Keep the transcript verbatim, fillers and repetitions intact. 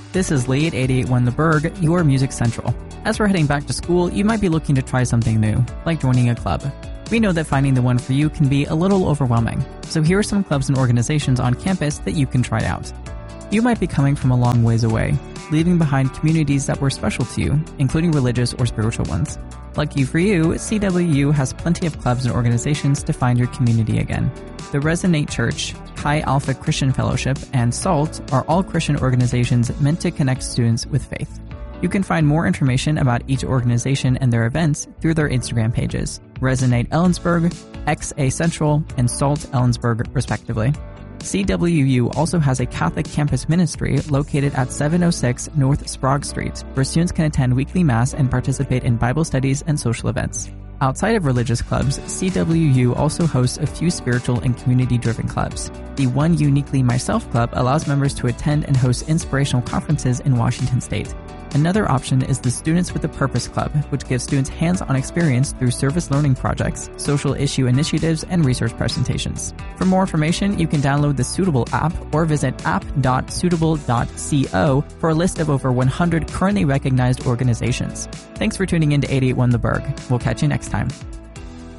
This is Lee at eight eighty-one The Berg, your Music Central. As we're heading back to school, you might be looking to try something new, like joining a club. We know that finding the one for you can be a little overwhelming, so here are some clubs and organizations on campus that you can try out. You might be coming from a long ways away, leaving behind communities that were special to you, including religious or spiritual ones. Lucky for you, C W U has plenty of clubs and organizations to find your community again. The Resonate Church, Chi Alpha Christian Fellowship, and SALT are all Christian organizations meant to connect students with faith. You can find more information about each organization and their events through their Instagram pages, Resonate Ellensburg, X A Central, and SALT Ellensburg, respectively. C W U also has a Catholic campus ministry located at seven oh six North Sprague Street, where students can attend weekly mass and participate in Bible studies and social events. Outside of religious clubs, C W U also hosts a few spiritual and community-driven clubs. The One Uniquely Myself Club allows members to attend and host inspirational conferences in Washington State. Another option is the Students with a Purpose Club, which gives students hands-on experience through service learning projects, social issue initiatives, and research presentations. For more information, you can download the Suitable app or visit app dot suitable dot co for a list of over one hundred currently recognized organizations. Thanks for tuning in to eight eighty-one The Berg. We'll catch you next time.